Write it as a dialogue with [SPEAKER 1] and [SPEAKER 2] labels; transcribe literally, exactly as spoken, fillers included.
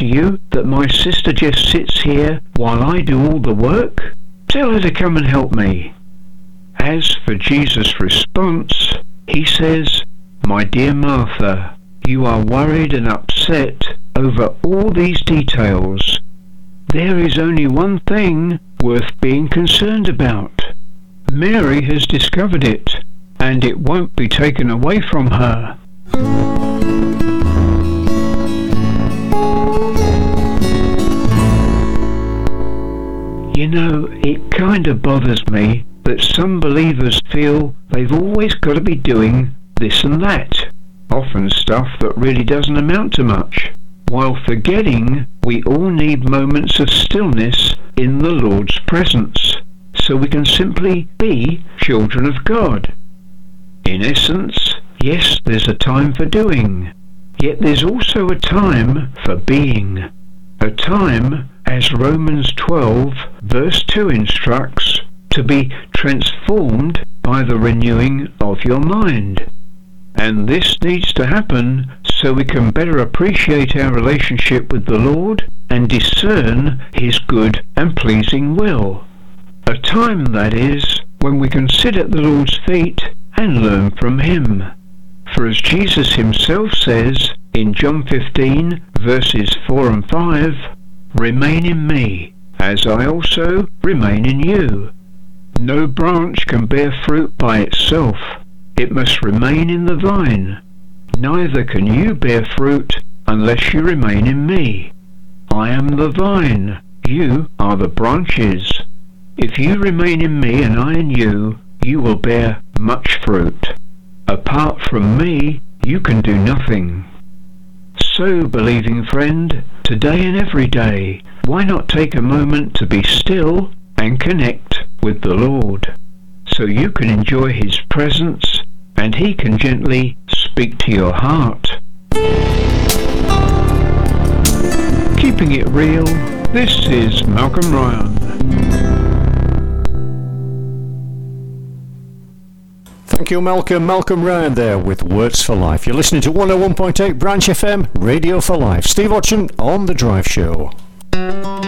[SPEAKER 1] to you that my sister just sits here while I do all the work? Tell her to come and help me." As for Jesus' response, he says, "My dear Martha, you are worried and upset over all these details. There is only one thing worth being concerned about. Mary has discovered it, and it won't be taken away from her." You know, it kind of bothers me that some believers feel they've always got to be doing this and that, often stuff that really doesn't amount to much, while forgetting we all need moments of stillness in the Lord's presence, so we can simply be children of God. In essence, yes, there's a time for doing, yet there's also a time for being. A time, as Romans twelve verse two instructs, to be transformed by the renewing of your mind. And this needs to happen so we can better appreciate our relationship with the Lord and discern His good and pleasing will. A time, that is, when we can sit at the Lord's feet and learn from Him. For as Jesus Himself says in John fifteen verses four and five, "Remain in me, as I also remain in you. No branch can bear fruit by itself. It must remain in the vine. Neither can you bear fruit unless you remain in me. I am the vine, you are the branches. If you remain in me and I in you, you will bear much fruit. Apart from me, you can do nothing." So, believing friend, today and every day, why not take a moment to be still and connect with the Lord, so you can enjoy His presence and He can gently speak to your heart. Keeping it real, this is Malcolm Ryan.
[SPEAKER 2] Thank you, Malcolm. Malcolm Ryan there with Words for Life. You're listening to one oh one point eight Branch F M, Radio for Life. Steve Hodgson on The Drive Show.